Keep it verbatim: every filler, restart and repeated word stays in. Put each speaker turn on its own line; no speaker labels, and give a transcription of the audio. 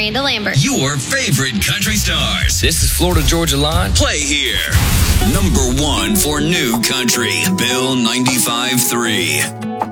Miranda Lambert.
Your favorite country stars.
This is Florida Georgia Line.
Play here. Number one for new country, Bill ninety-five three.